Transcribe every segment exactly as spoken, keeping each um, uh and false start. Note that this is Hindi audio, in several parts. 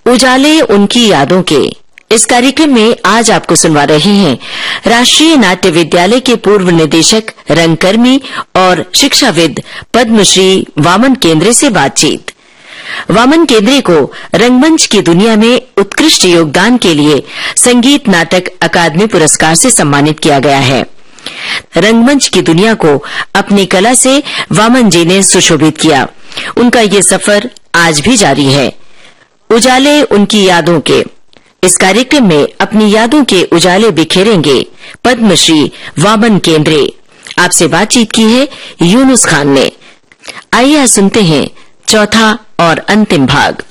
उजाले उनकी यादों के इस कार्यक्रम में आज आपको सुनवा रहे हैं राष्ट्रीय नाट्य विद्यालय के पूर्व निदेशक, रंगकर्मी और शिक्षाविद पद्मश्री वामन केंद्रे से बातचीत। वामन केंद्रे को रंगमंच की दुनिया में उत्कृष्ट योगदान के लिए संगीत नाटक अकादमी पुरस्कार से सम्मानित किया गया है। रंगमंच की दुनिया को अपनी कला से वामन जी ने सुशोभित किया। उनका ये सफर आज भी जारी है। उजाले उनकी यादों के इस कार्यक्रम में अपनी यादों के उजाले बिखेरेंगे पद्मश्री वामन केंद्रे। आपसे बातचीत की है यूनुस खान ने। आइए सुनते हैं चौथा और अंतिम भाग।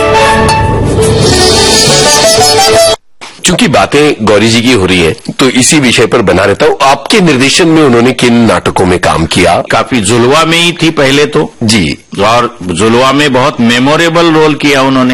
क्योंकि बातें गौरी जी की हो रही है तो इसी विषय पर बना रहता हूँ। आपके निर्देशन में उन्होंने किन नाटकों में काम किया? काफी जुलवा में ही थी पहले तो जी, और जुलवा में बहुत मेमोरेबल रोल किया उन्होंने।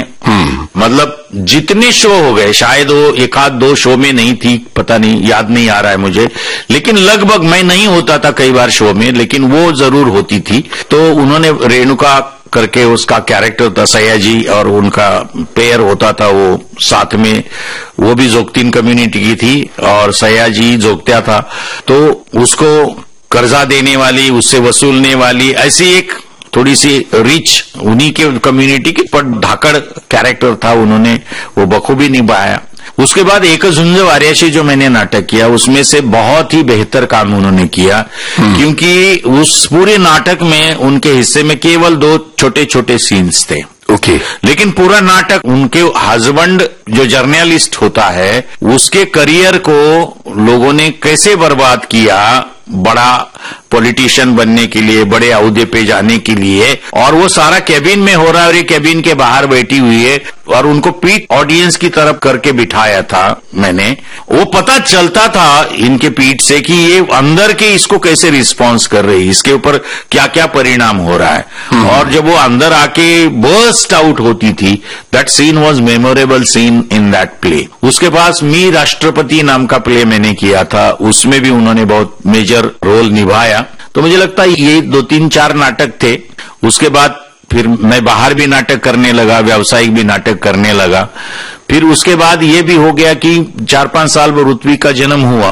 मतलब जितने शो हो गए, शायद वो एक आध दो शो में नहीं थी, पता नहीं, याद नहीं आ रहा है मुझे, लेकिन लगभग मैं नहीं होता था कई बार शो में, लेकिन वो जरूर होती थी। तो उन्होंने रेणुका करके उसका कैरेक्टर था सयाजी, और उनका पेयर होता था वो साथ में, वो भी जोगतीन कम्युनिटी की थी और सयाजी जोगत्या था। तो उसको कर्जा देने वाली, उससे वसूलने वाली, ऐसी एक थोड़ी सी रिच उन्हीं के कम्युनिटी की पर धाकड़ कैरेक्टर था, उन्होंने वो बखूबी निभाया। उसके बाद एक झुंझ वार्याशी जो मैंने नाटक किया, उसमें से बहुत ही बेहतर काम उन्होंने किया, क्योंकि उस पूरे नाटक में उनके हिस्से में केवल दो छोटे छोटे सीन्स थे। ओके। लेकिन पूरा नाटक उनके हस्बैंड जो जर्नलिस्ट होता है उसके करियर को लोगों ने कैसे बर्बाद किया, बड़ा पॉलिटिशियन बनने के लिए, बड़े अहदे पे जाने के लिए, और वो सारा कैबिन में हो रहा है और ये कैबिन के बाहर बैठी हुई है, और उनको पीठ ऑडियंस की तरफ करके बिठाया था मैंने। वो पता चलता था इनके पीठ से कि ये अंदर के इसको कैसे रिस्पॉन्स कर रही है, इसके ऊपर क्या क्या परिणाम हो रहा है। और जब वो अंदर आके बर्स्ट आउट होती थी, that scene was memorable seen in that play. उसके पास मी राष्ट्रपति नाम का प्ले मैंने किया था, उसमें भी उन्होंने बहुत मेजर रोल निभाया। तो मुझे लगता है ये दो तीन चार नाटक थे। उसके बाद फिर मैं बाहर भी नाटक करने लगा, व्यावसायिक भी नाटक करने लगा। फिर उसके बाद ये भी हो गया कि चार पांच साल में ऋत्विक का जन्म हुआ,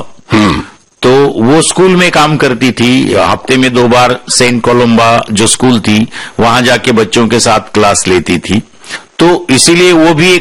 तो वो स्कूल में काम करती थी। हफ्ते में दो बार सेंट कोलंबा जो स्कूल थी वहां जाके बच्चों के साथ क्लास लेती थी। तो इसीलिए वो भी